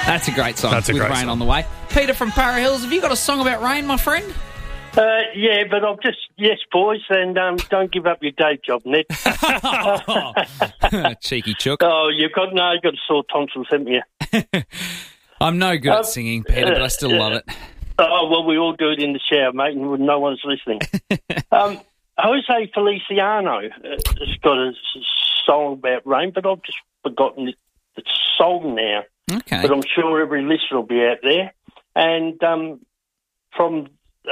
That's a great song. That's a with great rain song. on the way. Peter from Para Hills, have you got a song about rain, my friend? Yeah, but I'll just, yes, boys, and don't give up your day job, Ned. Cheeky chook. Oh, you've got sore tonsils, haven't you? I'm no good at singing, Peter, but I still love it. Oh, well, we all do it in the shower, mate, and no one's listening. Jose Feliciano has got a song about rain, but I've just forgotten the song now. Okay. But I'm sure every listener will be out there. And from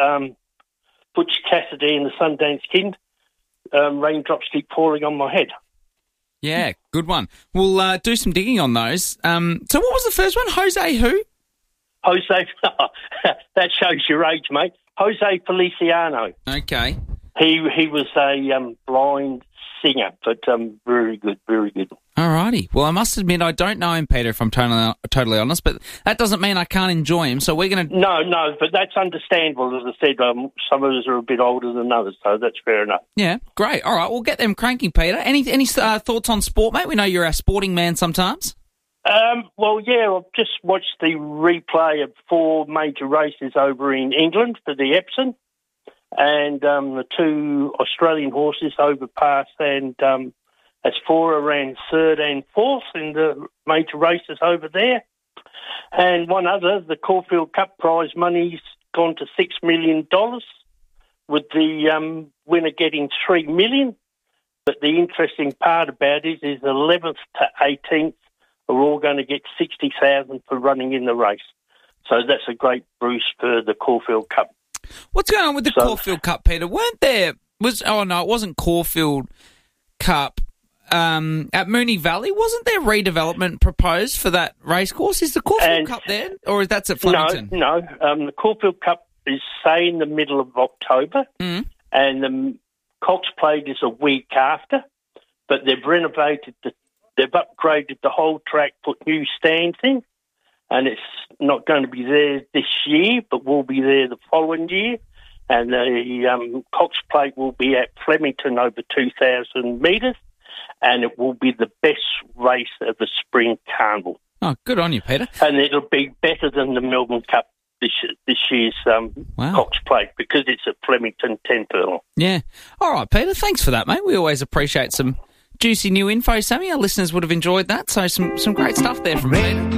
Butch Cassidy and the Sundance Kid, Raindrops Keep Falling on My Head. Yeah, good one. We'll do some digging on those. So what was the first one? Jose who? Jose, that shows your age, mate. Jose Feliciano. Okay. He was a blind singer, but very good, very good. Alrighty. Well, I must admit I don't know him, Peter, if I'm totally honest, but that doesn't mean I can't enjoy him, so we're going to... No, but that's understandable. As I said, some of us are a bit older than others, so that's fair enough. Yeah, great. All right, we'll get them cranking, Peter. Any thoughts on sport, mate? We know you're a sporting man sometimes. Well, yeah, I've just watched the replay of 4 major races over in England for the Epsom, and the 2 Australian horses overpassed, and Asphora ran 3rd and 4th in the major races over there. And one other, the Caulfield Cup prize money's gone to $6 million, with the winner getting $3 million. But the interesting part about it is 11th to 18th are all going to get $60,000 for running in the race. So that's a great boost for the Caulfield Cup. What's going on with the Caulfield Cup, Peter? It wasn't Caulfield Cup. At Moonee Valley, wasn't there redevelopment proposed for that racecourse? Is the Caulfield Cup there, or is that at Flemington? No. The Caulfield Cup is, say, in the middle of October, and the Cox Plate is a week after, but they've they've upgraded the whole track, put new stands in, and it's not going to be there this year, but will be there the following year. And the Cox Plate will be at Flemington over 2,000 metres, and it will be the best race of the Spring Carnival. Oh, good on you, Peter. And it'll be better than the Melbourne Cup this year's Cox Plate, because it's at Flemington 10 furlong. Yeah. All right, Peter, thanks for that, mate. We always appreciate some juicy new info, Sammy. Our listeners would have enjoyed that, so some great stuff there from Peter.